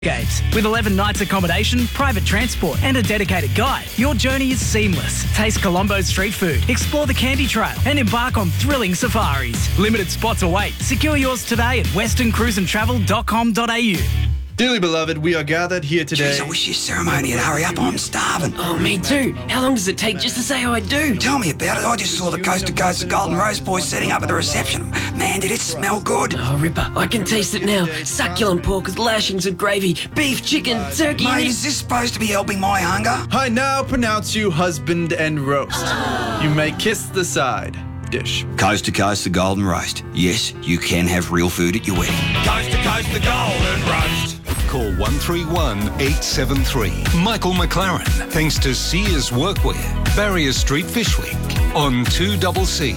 Games. With 11 nights accommodation, private transport and a dedicated guide, your journey is seamless. Taste Colombo's street food, explore the Candy Trail and embark on thrilling safaris. Limited spots await. Secure yours today at westerncruiseandtravel.com.au. Dearly beloved, we are gathered here today. Jeez, I wish your ceremony would hurry up. I'm starving. Oh, me too. How long does it take just to say I do? Tell me about it. I just saw the Coast to Coast Golden Rose boys setting up at the reception. Man, did it smell good. Oh, Ripper, I can taste it now. Succulent pork with lashings of gravy, beef, chicken, turkey. Mate, is this supposed to be helping my hunger? I now pronounce you husband and roast. You may kiss the side dish. Coast to Coast the Golden Roast. Yes, you can have real food at your wedding. Coast to Coast the Golden Roast. Call 131 873. Michael McLaren, thanks to Sears Workwear, Barrier Street Fish Week on 2CC.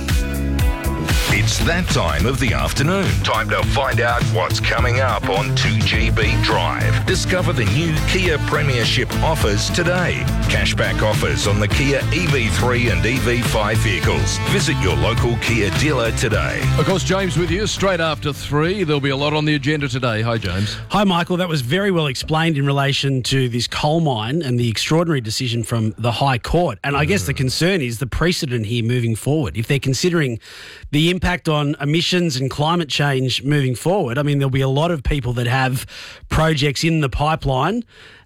It's that time of the afternoon. Time to find out what's coming up on 2GB Drive. Discover the new Kia Premiership offers today. Cashback offers on the Kia EV3 and EV5 vehicles. Visit your local Kia dealer today. Of course, James with you straight after 3. There'll be a lot on the agenda today. Hi, James. Hi, Michael. That was very well explained in relation to this coal mine and the extraordinary decision from the High Court. And I guess the concern is the precedent here moving forward. If they're considering the impact on emissions and climate change moving forward, I mean, there'll be a lot of people that have projects in the pipeline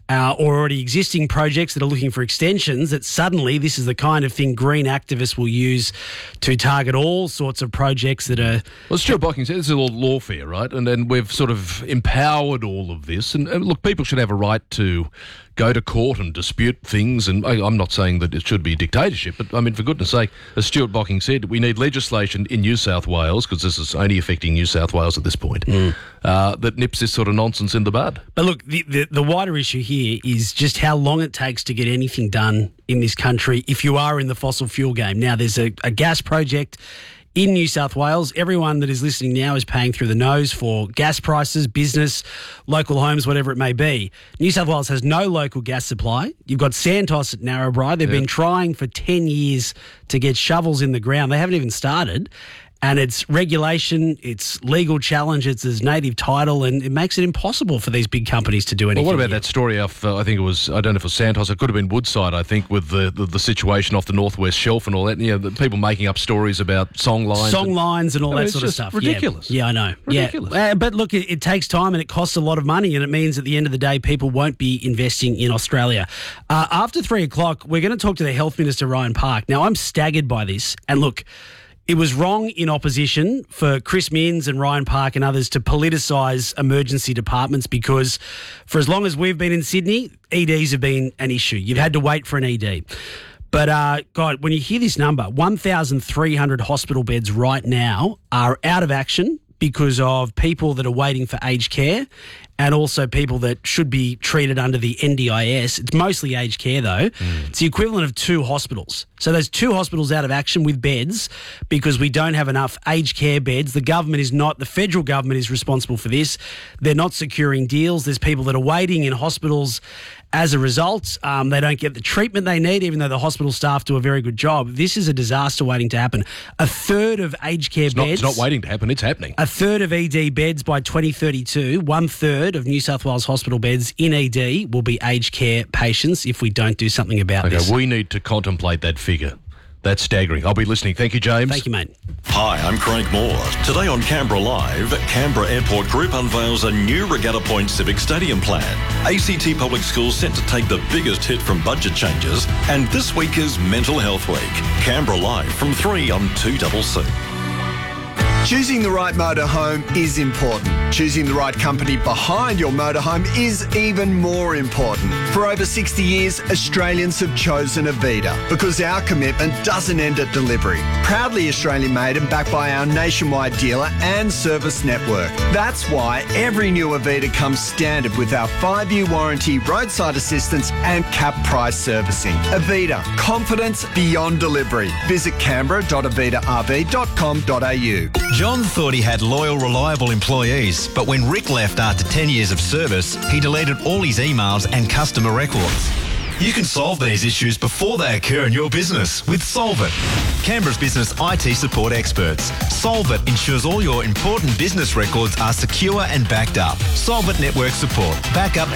or already existing projects that are looking for extensions, that suddenly this is the kind of thing green activists will use to target all sorts of projects that are... Well, Stuart Bocking said this is all lawfare, right? And then we've sort of empowered all of this. And look, people should have a right to go to court and dispute things. And I'm not saying that it should be dictatorship, but I mean, for goodness sake, as Stuart Bocking said, we need legislation in New South Wales, because this is only affecting New South Wales at this point, that nips this sort of nonsense in the bud. But look, the wider issue here is just how long it takes to get anything done in this country if you are in the fossil fuel game. Now, there's a gas project in New South Wales. Everyone that is listening now is paying through the nose for gas prices, business, local homes, whatever it may be. New South Wales has no local gas supply. You've got Santos at Narrabri. They've been trying for 10 years to get shovels in the ground. They haven't even started. And it's regulation, it's legal challenge, it's native title, and it makes it impossible for these big companies to do anything. Well, what about that story off, I think it was, I don't know if it was Santos, it could have been Woodside, I think, with the situation off the Northwest Shelf and all that. You know, the people making up stories about song lines. And all that sort of stuff. Ridiculous. Yeah, I know. Ridiculous. Yeah. But look, it takes time and it costs a lot of money, and it means at the end of the day, people won't be investing in Australia. After 3 o'clock, we're going to talk to the Health Minister, Ryan Park. Now, I'm staggered by this. And look, it was wrong in opposition for Chris Minns and Ryan Park and others to politicise emergency departments, because for as long as we've been in Sydney, EDs have been an issue. You've had to wait for an ED. But, God, when you hear this number, 1,300 hospital beds right now are out of action because of people that are waiting for aged care and also people that should be treated under the NDIS. It's mostly aged care, though. It's the equivalent of 2 hospitals. So there's 2 hospitals out of action with beds because we don't have enough aged care beds. The federal government is responsible for this. They're not securing deals. There's people that are waiting in hospitals as a result. They don't get the treatment they need, even though the hospital staff do a very good job. This is a disaster waiting to happen. A third of aged care beds... It's not waiting to happen, it's happening. A third of ED beds by 2032, 1/3 of New South Wales hospital beds in ED will be aged care patients if we don't do something about this. We need to contemplate that figure. That's staggering. I'll be listening. Thank you, James. Thank you, mate. Hi, I'm Craig Moore. Today on Canberra Live, Canberra Airport Group unveils a new Regatta Point Civic Stadium plan. ACT Public Schools set to take the biggest hit from budget changes, and this week is Mental Health Week. Canberra Live from 3 on 2CC. Choosing the right motorhome is important. Choosing the right company behind your motorhome is even more important. For over 60 years, Australians have chosen Avita because our commitment doesn't end at delivery. Proudly Australian made and backed by our nationwide dealer and service network. That's why every new Avita comes standard with our 5-year warranty, roadside assistance and cap price servicing. Avita, confidence beyond delivery. Visit canberra.avitarv.com.au. John thought he had loyal, reliable employees, but when Rick left after 10 years of service, he deleted all his emails and customer records. You can solve these issues before they occur in your business with Solvit. Canberra's business IT support experts. Solvit ensures all your important business records are secure and backed up. Solvit Network Support. Backup